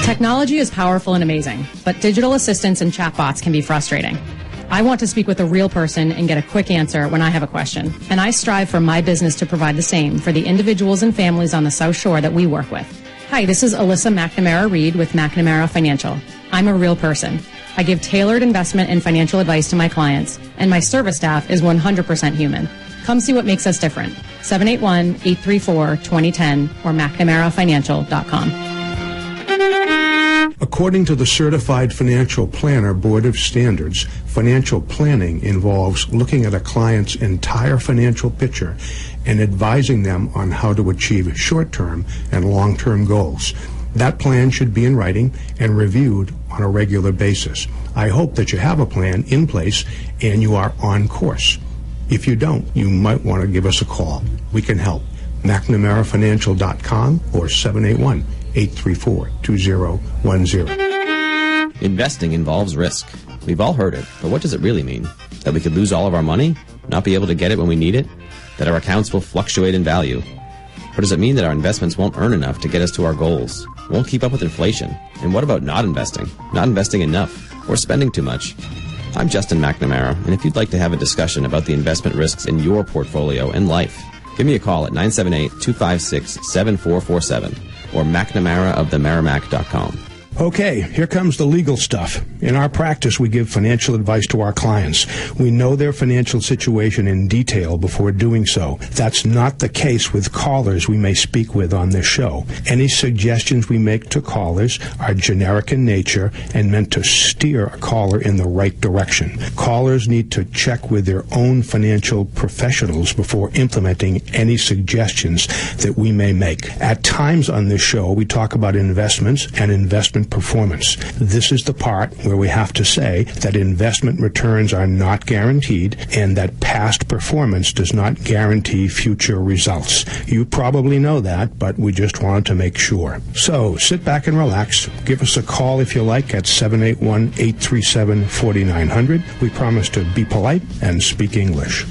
Technology is powerful and amazing, but digital assistants and chatbots can be frustrating. I want to speak with a real person and get a quick answer when I have a question, and I strive for my business to provide the same for the individuals and families on the South Shore that we work with. Hi, this is Alyssa McNamara-Reed with McNamara Financial. I'm a real person. I give tailored investment and financial advice to my clients, and my service staff is 100% human. Come see what makes us different. 781-834-2010 or McNamaraFinancial.com. According to the Certified Financial Planner Board of Standards, financial planning involves looking at a client's entire financial picture and advising them on how to achieve short-term and long-term goals. That plan should be in writing and reviewed on a regular basis. I hope that you have a plan in place and you are on course. If you don't, you might want to give us a call. We can help. McNamaraFinancial.com or 781-834-2010. Investing involves risk. We've all heard it, but what does it really mean? That we could lose all of our money? Not be able to get it when we need it? That our accounts will fluctuate in value? Or does it mean that our investments won't earn enough to get us to our goals? Won't keep up with inflation? And what about not investing? Not investing enough? Or spending too much? I'm Justin McNamara, and if you'd like to have a discussion about the investment risks in your portfolio and life, give me a call at 978-256-7447 or McNamaraoftheMerrimack.com. Okay, here comes the legal stuff. In our practice, we give financial advice to our clients. We know their financial situation in detail before doing so. That's not the case with callers we may speak with on this show. Any suggestions we make to callers are generic in nature and meant to steer a caller in the right direction. Callers need to check with their own financial professionals before implementing any suggestions that we may make. At times on this show, we talk about investments and investment performance. This is the part where we have to say that investment returns are not guaranteed and that past performance does not guarantee future results. You probably know that, but we just wanted to make sure. So sit back and relax. Give us a call if you like at 781-837-4900. We promise to be polite and speak English.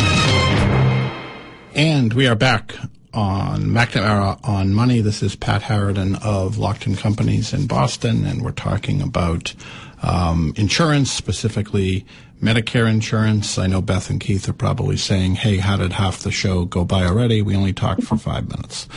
And we are back on McNamara on Money. This is Pat Harridan of Lockton Companies in Boston, and we're talking about insurance, specifically Medicare insurance. I know Beth and Keith are probably saying, hey, how did half the show go by already? We only talked for 5 minutes.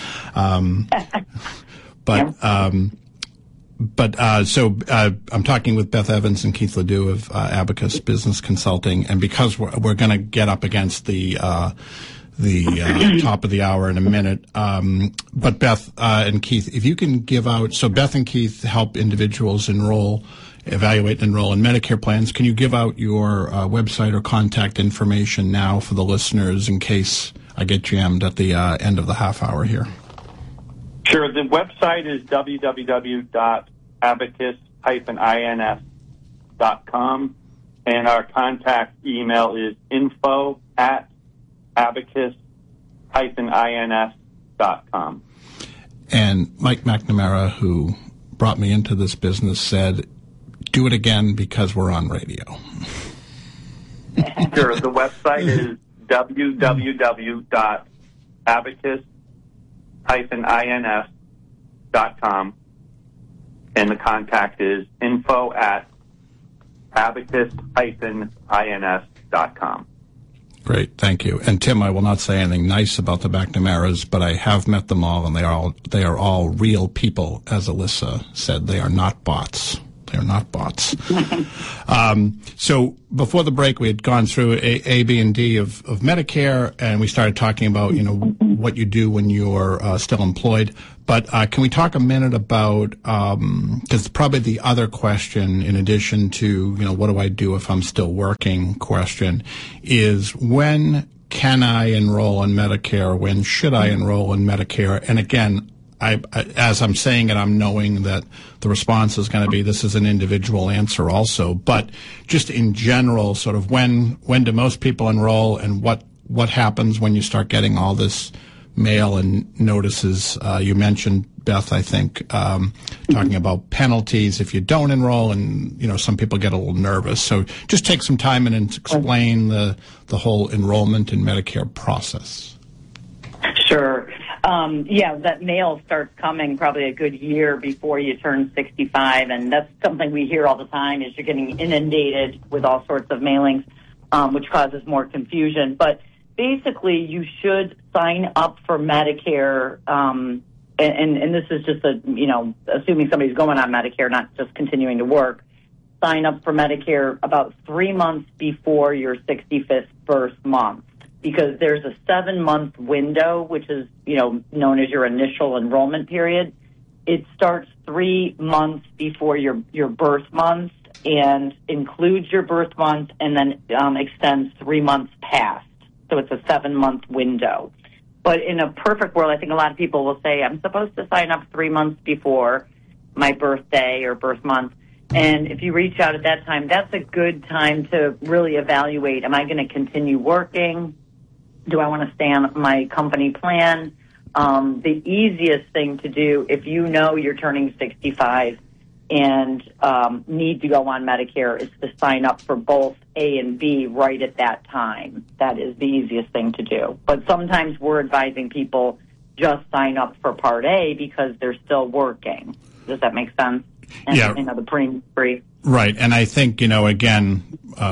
So I'm talking with Beth Evans and Keith Ledoux of Abacus Business Consulting, and because we're going to get up against the top of the hour in a minute. But Beth and Keith, if you can give out, so Beth and Keith help individuals evaluate and enroll in Medicare plans. Can you give out your website or contact information now for the listeners in case I get jammed at the end of the half hour here? Sure. The website is www.abacus-ins.com, and our contact email is info@abacus-ins.com. And Mike McNamara, who brought me into this business, said, do it again because we're on radio. Sure. The website is www.abacus-ins.com, and the contact is info@abacus-ins.com. Great, thank you. And Tim, I will not say anything nice about the McNamaras, but I have met them all, and they are all real people. As Alyssa said, they are not bots. They are not bots. So before the break, we had gone through A, B, and D of Medicare, and we started talking about what you do when you're still employed. But can we talk a minute about, because probably the other question, in addition to, what do I do if I'm still working question, is when can I enroll in Medicare? When should I enroll in Medicare? And again, I, as I'm saying it, I'm knowing that the response is going to be this is an individual answer also. But just in general, sort of when do most people enroll, and what happens when you start getting all this mail and notices? You mentioned, Beth, I think, talking about penalties if you don't enroll, and some people get a little nervous. So just take some time and explain the whole enrollment in Medicare process. Sure. That mail starts coming probably a good year before you turn 65, and that's something we hear all the time is you're getting inundated with all sorts of mailings, which causes more confusion. But basically, you should sign up for Medicare, and this is just assuming somebody's going on Medicare, not just continuing to work. Sign up for Medicare about 3 months before your 65th birth month, because there's a 7-month window, which is, known as your initial enrollment period. It starts 3 months before your birth month and includes your birth month and then extends 3 months past. So it's a 7-month window. But in a perfect world, I think a lot of people will say, I'm supposed to sign up 3 months before my birthday or birth month. And if you reach out at that time, that's a good time to really evaluate, am I going to continue working? Do I want to stay on my company plan? The easiest thing to do if you know you're turning 65 and need to go on Medicare is to sign up for both A and B right at that time. That is the easiest thing to do. But sometimes we're advising people just sign up for Part A because they're still working. Does that make sense? And, the premium free. Right, and I think again,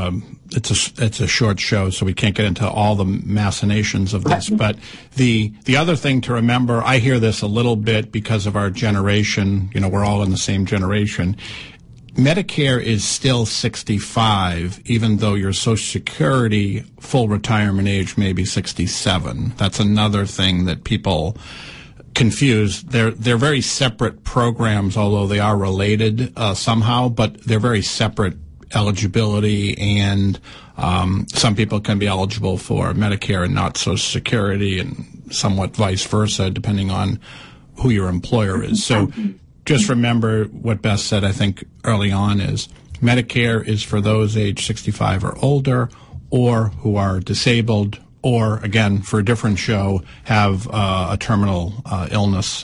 it's a short show, so we can't get into all the machinations of this. But the other thing to remember, I hear this a little bit because of our generation. We're all in the same generation. Medicare is still 65, even though your Social Security full retirement age may be 67. That's another thing that people confused. They're very separate programs, although they are related somehow, but they're very separate eligibility, and some people can be eligible for Medicare and not Social Security, and somewhat vice versa, depending on who your employer is. So just remember what Beth said, I think, early on is Medicare is for those age 65 or older, or who are disabled, or, again, for a different show, have a terminal illness,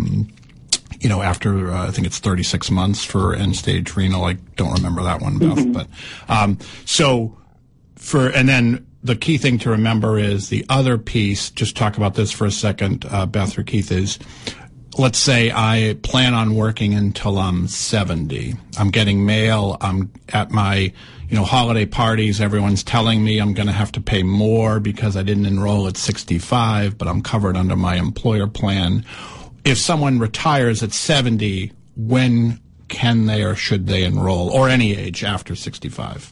after, I think it's 36 months for end-stage renal. I don't remember that one, Beth. But and then the key thing to remember is the other piece, just talk about this for a second, Beth or Keith, is let's say I plan on working until I'm 70. I'm getting mail. I'm at my holiday parties, everyone's telling me I'm going to have to pay more because I didn't enroll at 65, but I'm covered under my employer plan. If someone retires at 70, when can they or should they enroll, or any age after 65?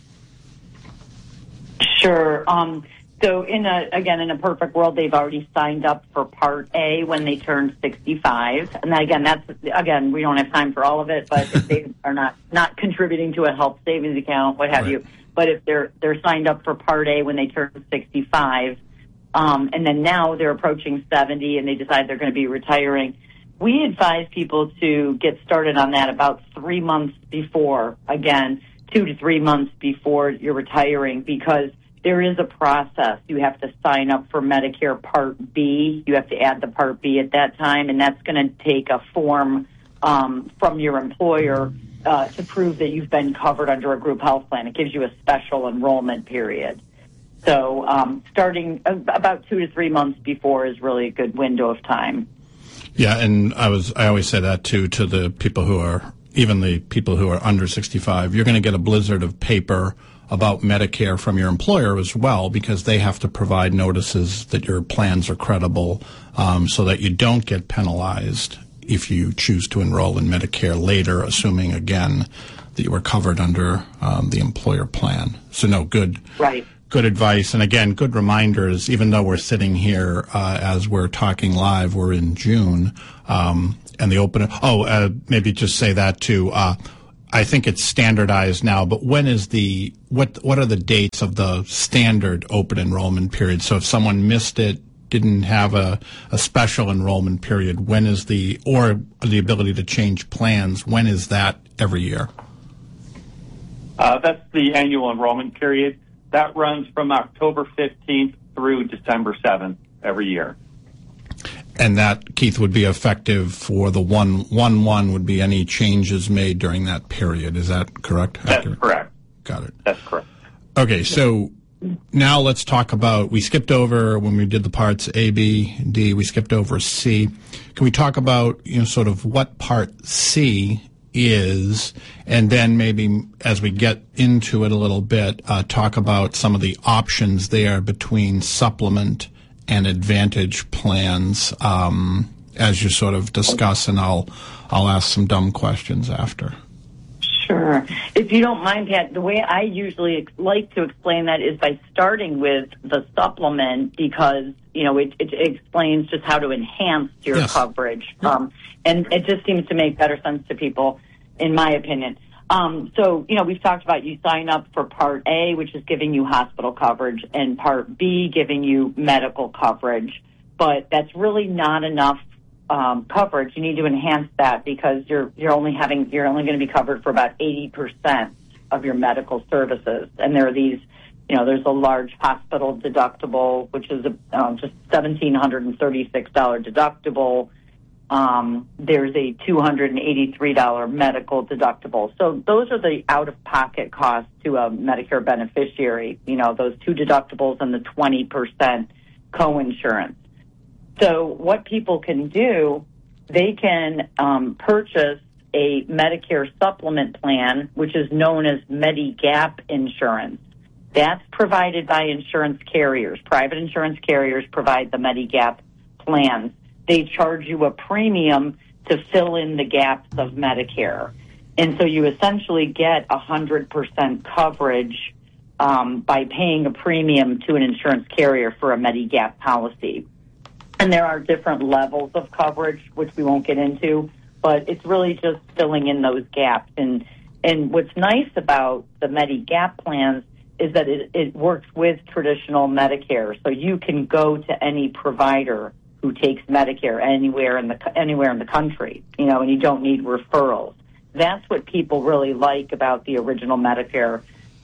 Sure. So in a perfect world, they've already signed up for Part A when they turn 65. And we don't have time for all of it, but if they are not contributing to a health savings account, what have you. But if they're signed up for Part A when they turn 65, and then now they're approaching 70 and they decide they're going to be retiring, we advise people to get started on that about 3 months before, 2 to 3 months before you're retiring, because there is a process. You have to sign up for Medicare Part B. You have to add the Part B at that time, and that's going to take a form from your employer to prove that you've been covered under a group health plan. It gives you a special enrollment period. So starting about 2 to 3 months before is really a good window of time. Yeah, and I always say that, too, to the people who are, even the people who are under 65. You're going to get a blizzard of paper about Medicare from your employer as well, because they have to provide notices that your plans are credible, so that you don't get penalized if you choose to enroll in Medicare later, assuming, again, that you were covered under the employer plan. So, no, good. Right. Good advice. And again, good reminders, even though we're sitting here as we're talking live, we're in June, and the open, maybe just say that too. I think it's standardized now, but when is what are the dates of the standard open enrollment period? So if someone missed it, didn't have a special enrollment period, when is or the ability to change plans, when is that every year? That's the annual enrollment period. That runs from October 15th through December 7th every year. And that, Keith, would be effective for the 1/1 would be any changes made during that period. Is that correct? That's correct. Got it. That's correct. Okay, so now let's talk about, we skipped over when we did the parts A, B, D, we skipped over C. Can we talk about, sort of what part C is, and then maybe as we get into it a little bit, talk about some of the options there between supplement and advantage plans, as you sort of discuss, and I'll ask some dumb questions after. Sure. If you don't mind, Pat, the way I usually like to explain that is by starting with the supplement, because, it explains just how to enhance your coverage. And it just seems to make better sense to people, in my opinion. So, we've talked about you sign up for Part A, which is giving you hospital coverage, and Part B giving you medical coverage. But that's really not enough coverage. You need to enhance that because you're only going to be covered for about 80% of your medical services. And there are these, there's a large hospital deductible, which is just $1,736 deductible. There's a $283 medical deductible. So those are the out-of-pocket costs to a Medicare beneficiary, those two deductibles and the 20% coinsurance. So what people can do, they can purchase a Medicare supplement plan, which is known as Medigap insurance. That's provided by insurance carriers. Private insurance carriers provide the Medigap plans. They charge you a premium to fill in the gaps of Medicare. And so you essentially get 100% coverage by paying a premium to an insurance carrier for a Medigap policy. And there are different levels of coverage, which we won't get into, but it's really just filling in those gaps. And what's nice about the Medigap plans is that it works with traditional Medicare. So you can go to any provider who takes Medicare anywhere in the country, and you don't need referrals. That's what people really like about the original Medicare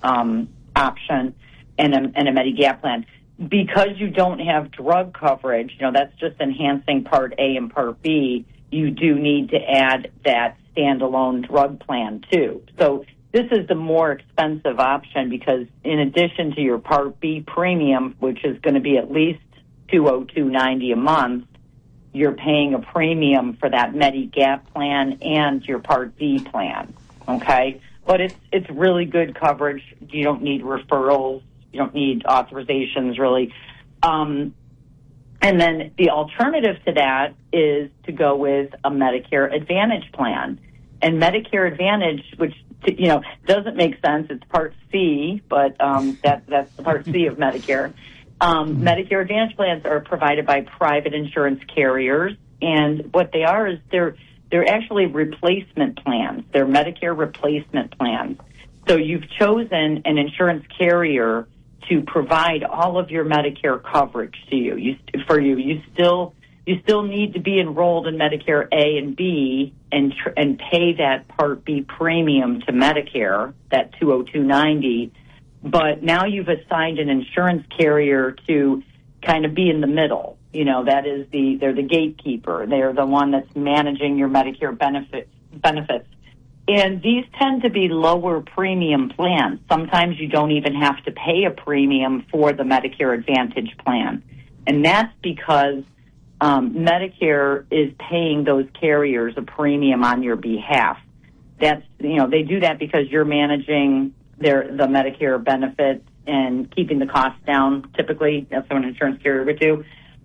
option and a Medigap plan. Because you don't have drug coverage, that's just enhancing Part A and Part B, you do need to add that standalone drug plan too. So this is the more expensive option because in addition to your Part B premium, which is going to be at least $202.90 a month, you're paying a premium for that Medigap plan and your Part D plan, okay? But it's really good coverage. You don't need referrals. You don't need authorizations, really. And then the alternative to that is to go with a Medicare Advantage plan. And Medicare Advantage, which, doesn't make sense. It's Part C, but that's the Part C of Medicare. Medicare Advantage plans are provided by private insurance carriers. And what they are is they're actually replacement plans. They're Medicare replacement plans. So you've chosen an insurance carrier to provide all of your Medicare coverage to you. You still need to be enrolled in Medicare A and B and pay that Part B premium to Medicare, that $202.90. But now you've assigned an insurance carrier to kind of be in the middle. That is they're the gatekeeper. They're the one that's managing your Medicare benefits. And these tend to be lower premium plans. Sometimes you don't even have to pay a premium for the Medicare Advantage plan. And that's because Medicare is paying those carriers a premium on your behalf. They do that because you're managing the Medicare benefits and keeping the costs down. Typically, that's what an insurance carrier would do.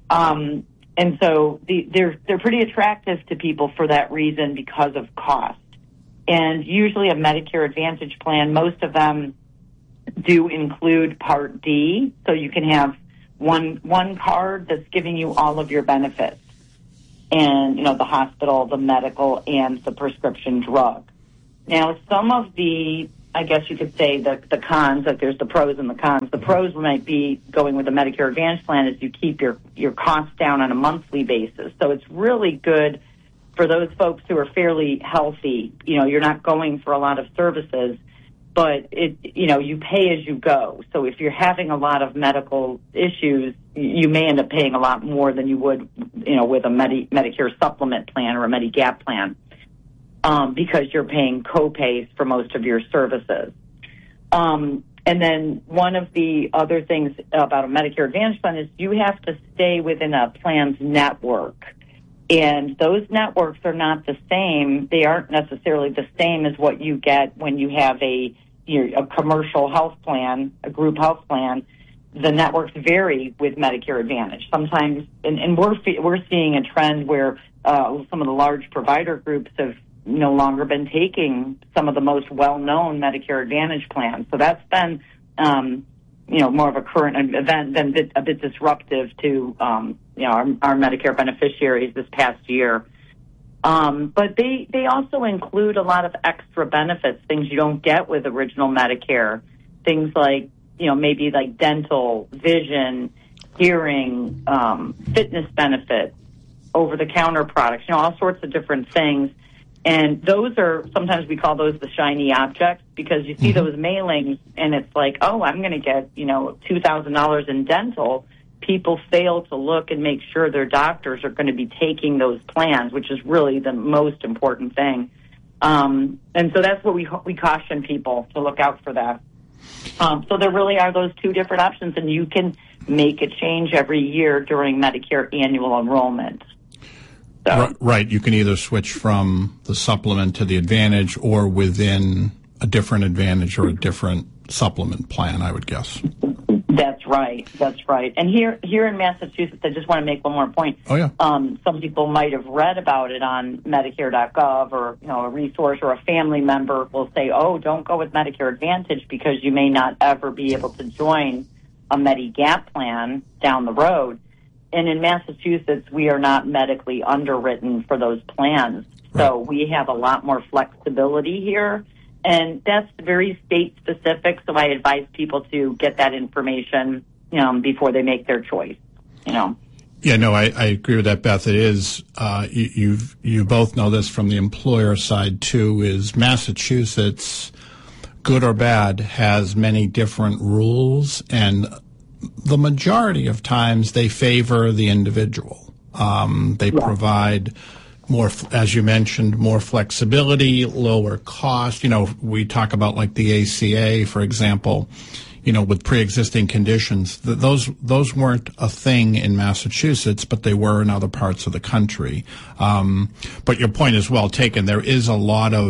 And so they're pretty attractive to people for that reason because of cost. And usually a Medicare Advantage plan, most of them do include Part D, so you can have one card that's giving you all of your benefits. And, the hospital, the medical, and the prescription drug. Now, some of the, I guess you could say the cons, like there's the pros and the cons. The pros might be going with the Medicare Advantage plan is you keep your costs down on a monthly basis. So it's really good for those folks who are fairly healthy. You're not going for a lot of services, but you pay as you go. So if you're having a lot of medical issues, you may end up paying a lot more than you would, with a Medicare supplement plan or a Medigap plan, because you're paying co-pays for most of your services. And then one of the other things about a Medicare Advantage plan is you have to stay within a plan's network. And those networks are not the same. They aren't necessarily the same as what you get when you have a commercial health plan, a group health plan. The networks vary with Medicare Advantage. Sometimes, and we're seeing a trend where some of the large provider groups have no longer been taking some of the most well-known Medicare Advantage plans. So that's been, more of a current event than a bit disruptive to, our Medicare beneficiaries this past year. But they also include a lot of extra benefits, things you don't get with original Medicare, things like, maybe like dental, vision, hearing, fitness benefits, over-the-counter products, all sorts of different things. And those are, sometimes we call those the shiny objects, because you see those mailings and it's like, oh, I'm going to get, $2,000 in dental. People fail to look and make sure their doctors are going to be taking those plans, which is really the most important thing. And so that's what we caution people to look out for that. So there really are those two different options, and you can make a change every year during Medicare annual enrollment. So. Right. You can either switch from the supplement to the Advantage or within a different Advantage or a different supplement plan, I would guess. That's right. That's right. And here in Massachusetts, I just want to make one more point. Oh, yeah. Some people might have read about it on Medicare.gov, or, a resource, or a family member will say, oh, don't go with Medicare Advantage because you may not ever be able to join a Medigap plan down the road. And in Massachusetts, we are not medically underwritten for those plans. So we have a lot more flexibility here. And that's very state-specific, so I advise people to get that information before they make their choice, Yeah, no, I agree with that, Beth. It is, you both know this from the employer side, too, is Massachusetts, good or bad, has many different rules, and the majority of times they favor the individual. They provide more, as you mentioned, more flexibility, lower cost. We talk about like the ACA, for example, with pre-existing conditions. Those weren't a thing in Massachusetts, but they were in other parts of the country. But your point is well taken. There's also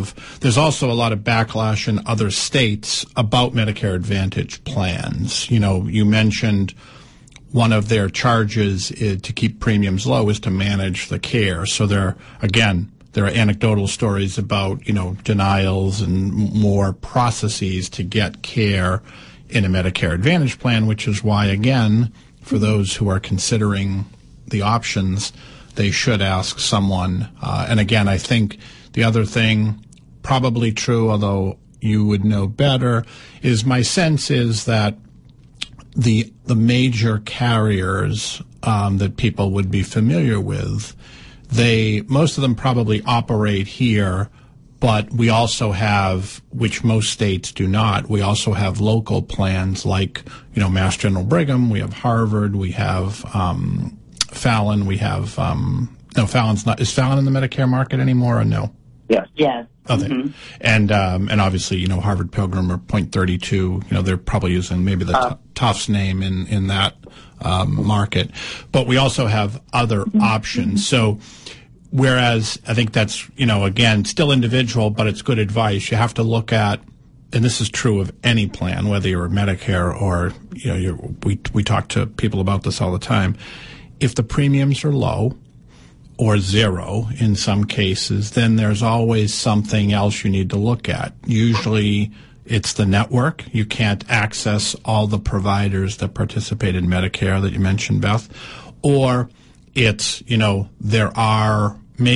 a lot of backlash in other states about Medicare Advantage plans. You mentioned one of their charges to keep premiums low is to manage the care. So there are anecdotal stories about, denials and more processes to get care in a Medicare Advantage plan, which is why, again, for those who are considering the options, they should ask someone. And again, I think the other thing, probably true, although you would know better, is my sense is that the major carriers that people would be familiar with, most of them probably operate here, but we also have, which most states do not, we also have local plans like, Mass General Brigham, we have Harvard, we have Fallon, we have, no, Fallon's not, is Fallon in the Medicare market anymore or no? Yes. Yes. Okay. Mm-hmm. And obviously, Harvard Pilgrim or Point 32, they're probably using maybe the Tufts name in that market. But we also have other options. So whereas I think that's, again, still individual, but it's good advice. You have to look at, and this is true of any plan, whether you're Medicare or, we talk to people about this all the time. If the premiums are low, or zero in some cases, then there's always something else you need to look at. Usually it's the network. You can't access all the providers that participate in Medicare that you mentioned, Beth. Or it's, there are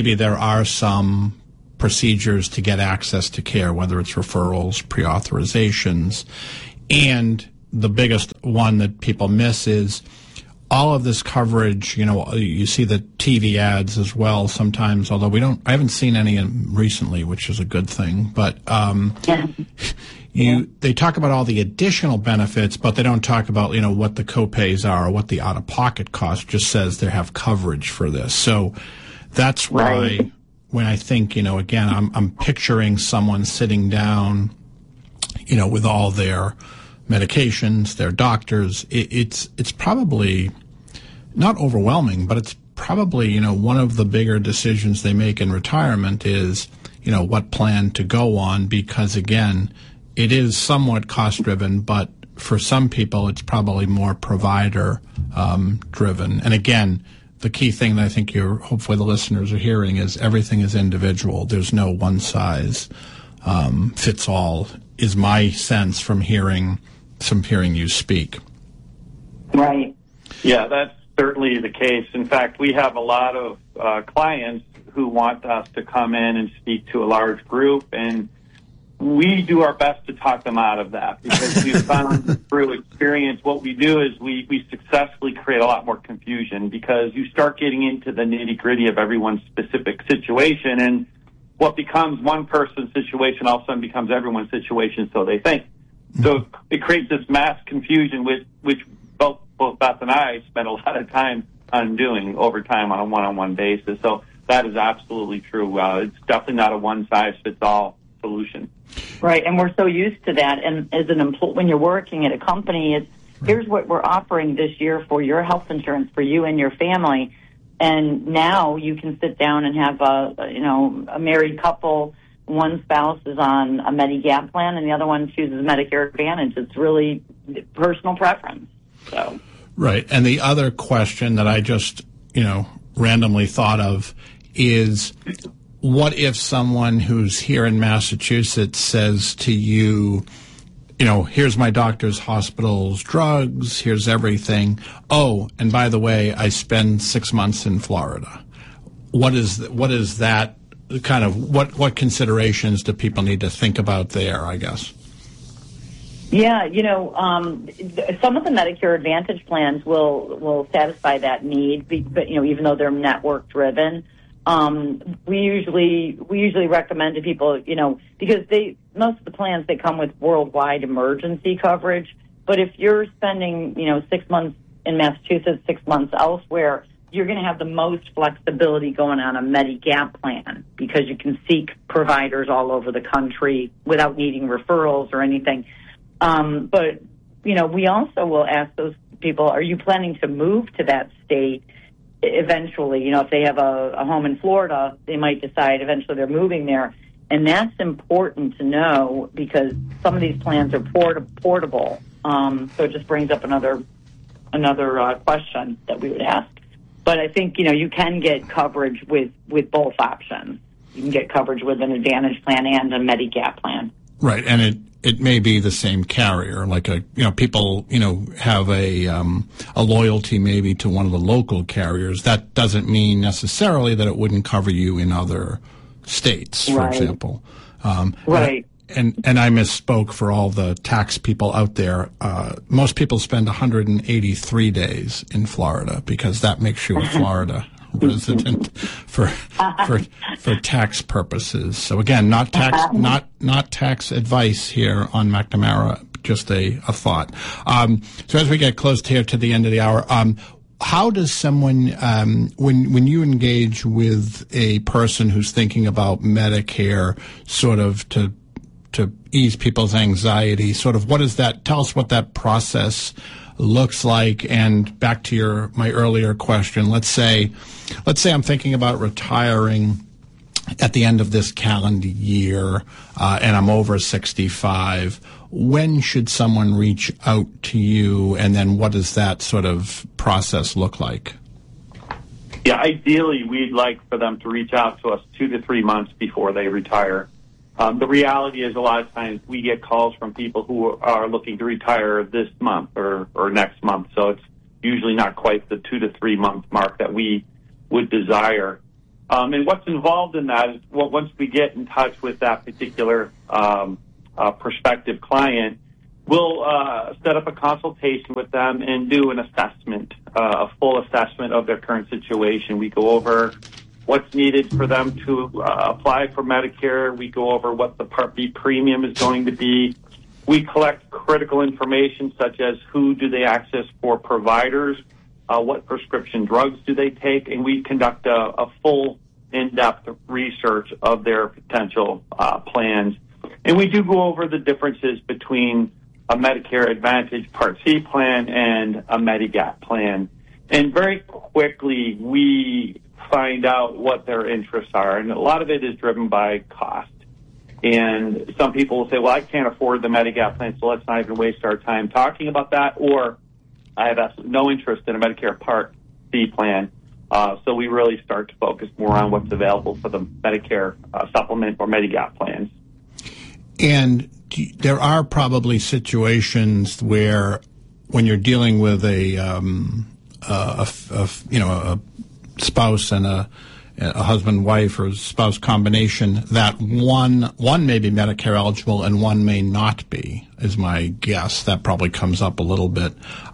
some procedures to get access to care, whether it's referrals, pre-authorizations. And the biggest one that people miss is all of this coverage. You see the TV ads as well sometimes, although I haven't seen any recently, which is a good thing. But they talk about all the additional benefits, but they don't talk about, what the copays are or what the out-of-pocket cost. Just says they have coverage for this. So that's why when I think, again, I'm picturing someone sitting down, with all their medications, their doctors. It's probably not overwhelming, but it's probably, one of the bigger decisions they make in retirement is, what plan to go on, because again, it is somewhat cost driven, but for some people it's probably more provider driven. And again, the key thing that I think hopefully the listeners are hearing is everything is individual. There's no one size fits all, is my sense from hearing you speak. Right. Yeah, that's certainly the case. In fact, we have a lot of clients who want us to come in and speak to a large group, and we do our best to talk them out of that, because we've found through experience what we do is we successfully create a lot more confusion, because you start getting into the nitty-gritty of everyone's specific situation, and what becomes one person's situation all of a sudden becomes everyone's situation, so they think. So it creates this mass confusion, which both Beth and I spend a lot of time undoing over time on a one-on-one basis. So that is absolutely true. It's definitely not a one-size-fits-all solution. Right, and we're so used to that. And as an when you're working at a company, here's what we're offering this year for your health insurance for you and your family. And now you can sit down and have a married couple. One spouse is on a Medigap plan, and the other one chooses Medicare Advantage. It's really personal preference. So. Right, and the other question that I just randomly thought of is, what if someone who's here in Massachusetts says to you, here's my doctor's, hospital's, drugs, here's everything. Oh, and by the way, I spend 6 months in Florida. What is that kind of, what considerations do people need to think about there, I guess? Yeah, some of the Medicare Advantage plans will satisfy that need, but even though they're network driven, we usually recommend to people, because most of the plans, they come with worldwide emergency coverage. But if you're spending 6 months in Massachusetts, 6 months elsewhere, you're going to have the most flexibility going on a Medigap plan, because you can seek providers all over the country without needing referrals or anything. But, we also will ask those people, are you planning to move to that state eventually? If they have a home in Florida, they might decide eventually they're moving there. And that's important to know, because some of these plans are portable. So it just brings up another question that we would ask. But I think, you can get coverage with both options. You can get coverage with an Advantage plan and a Medigap plan. Right, and it may be the same carrier. Like people have a loyalty maybe to one of the local carriers. That doesn't mean necessarily that it wouldn't cover you in other states, for example. Right. And I misspoke for all the tax people out there. Most people spend 183 days in Florida, because that makes you a Florida resident for tax purposes. So again, not tax advice here on McNamara, just a thought. So as we get close here to the end of the hour, how does someone, when you engage with a person who's thinking about Medicare, sort of to ease people's anxiety, sort of what is that? Tell us what that process looks like. And back to my earlier question, let's say I'm thinking about retiring at the end of this calendar year, and I'm over 65. When should someone reach out to you, and then what does that sort of process look like? Yeah, ideally, we'd like for them to reach out to us 2 to 3 months before they retire. The reality is, a lot of times we get calls from people who are looking to retire this month or next month, so it's usually not quite the 2 to 3 month mark that we would desire. And what's involved in that is, once we get in touch with that particular prospective client, we'll set up a consultation with them and do an assessment, a full assessment of their current situation. We go over what's needed for them to apply for Medicare. We go over what the Part B premium is going to be. We collect critical information such as who do they access for providers, what prescription drugs do they take, and we conduct a full in-depth research of their potential plans. And we do go over the differences between a Medicare Advantage Part C plan and a Medigap plan. And very quickly, we find out what their interests are. And a lot of it is driven by cost. And some people will say, well, I can't afford the Medigap plan, so let's not even waste our time talking about that. Or I have absolutely no interest in a Medicare Part C plan. So we really start to focus more on what's available for the Medicare supplement or Medigap plans. And there are probably situations where, when you're dealing with a spouse and a husband, wife, or spouse combination, that one may be Medicare eligible and one may not be, is my guess. That probably comes up a little bit.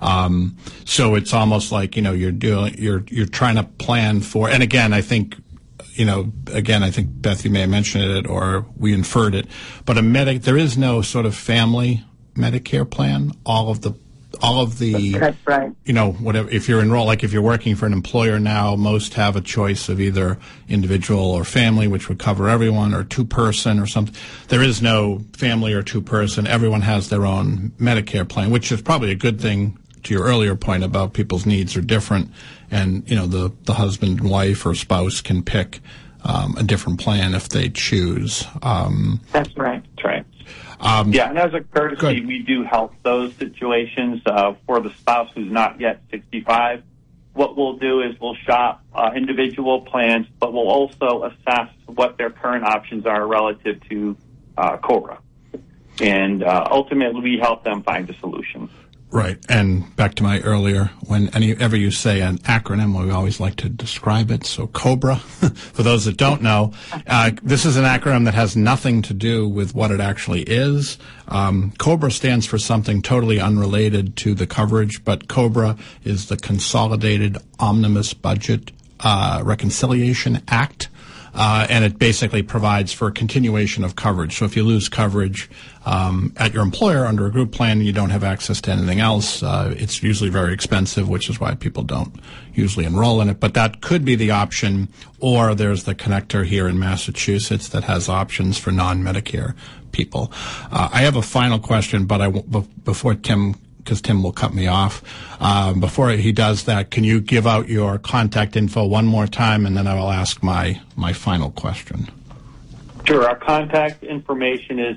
So it's almost like, you're trying to plan for, and again, I think Beth, you may have mentioned it or we inferred it, but there is no sort of family Medicare plan. All of the That's right. Whatever, if you're enrolled, like if you're working for an employer now, most have a choice of either individual or family, which would cover everyone, or two-person or something. There is no family or two-person. Everyone has their own Medicare plan, which is probably a good thing, to your earlier point about people's needs are different, and the husband and wife or spouse can pick a different plan if they choose. That's right. That's right. And as a courtesy, we do help those situations for the spouse who's not yet 65. What we'll do is we'll shop individual plans, but we'll also assess what their current options are relative to COBRA. And ultimately, we help them find a solution. Right. And back to my earlier, whenever you say an acronym, we always like to describe it. So COBRA, for those that don't know, this is an acronym that has nothing to do with what it actually is. COBRA stands for something totally unrelated to the coverage, but COBRA is the Consolidated Omnibus Budget Reconciliation Act. And it basically provides for a continuation of coverage. So if you lose coverage at your employer under a group plan and you don't have access to anything else, it's usually very expensive, which is why people don't usually enroll in it. But that could be the option, or there's the connector here in Massachusetts that has options for non-Medicare people. I have a final question, but before Tim, because Tim will cut me off. Before he does that, can you give out your contact info one more time, and then I will ask my final question. Sure. Our contact information is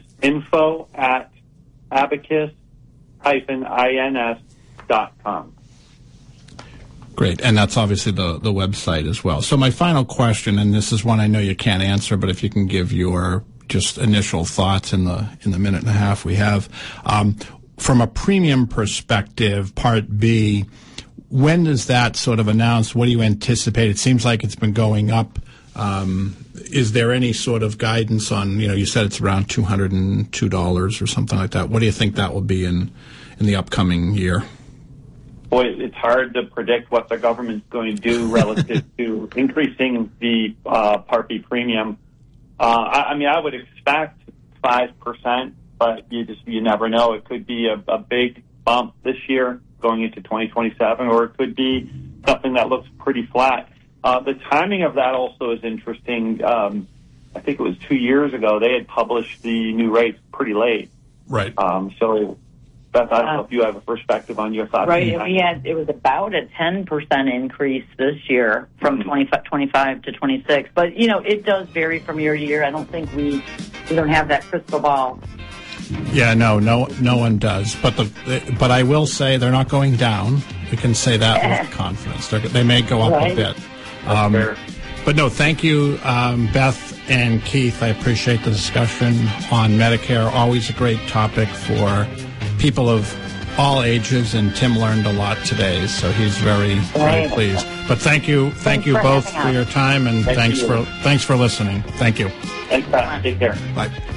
info@abacus-ins.com. Great, and that's obviously the website as well. So my final question, and this is one I know you can't answer, but if you can give your just initial thoughts in the minute and a half we have. From a premium perspective, Part B, when does that sort of announce? What do you anticipate? It seems like it's been going up. Is there any sort of guidance on, you said it's around $202 or something like that. What do you think that will be in the upcoming year? Boy, it's hard to predict what the government's going to do relative to increasing the Part B premium. I would expect 5%. But you never know. It could be a big bump this year going into 2027, or it could be something that looks pretty flat. The timing of that also is interesting. I think it was 2 years ago. They had published the new rates pretty late. Right. So, Beth, I don't know if you have a perspective on your thoughts. Right. It was about a 10% increase this year from 25 to 26. But, it does vary from year to year. I don't think we don't have that crystal ball. Yeah, no one does. But I will say they're not going down. We can say that with confidence. They may go up a bit. But no, thank you, Beth and Keith. I appreciate the discussion on Medicare. Always a great topic for people of all ages, and Tim learned a lot today, so he's very, very pleased. But thank you both for your time, and thanks for listening. Thank you. Thanks, Pat. Take care. Bye.